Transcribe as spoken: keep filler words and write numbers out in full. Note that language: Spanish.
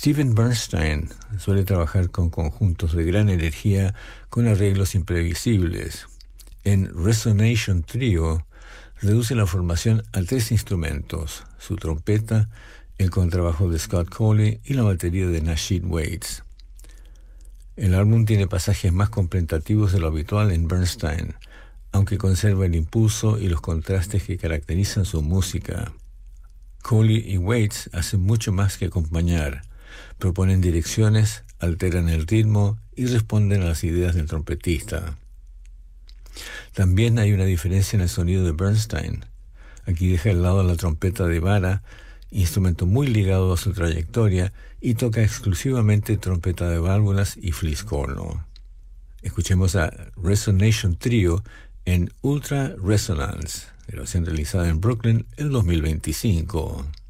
Steven Bernstein suele trabajar con conjuntos de gran energía con arreglos imprevisibles. En Resonation Trio reduce la formación a tres instrumentos: su trompeta, el contrabajo de Scott Colley y la batería de Nasheed Waits. El álbum tiene pasajes más contemplativos de lo habitual en Bernstein, aunque conserva el impulso y los contrastes que caracterizan su música. Colley y Waits hacen mucho más que acompañar. Proponen direcciones, alteran el ritmo y responden a las ideas del trompetista. También hay una diferencia en el sonido de Bernstein. Aquí deja de lado la trompeta de vara, instrumento muy ligado a su trayectoria, y toca exclusivamente trompeta de válvulas y fliscorno. Escuchemos a Resonation Trio en Ultra Resonance, grabación realizada en Brooklyn en dos mil veinticinco.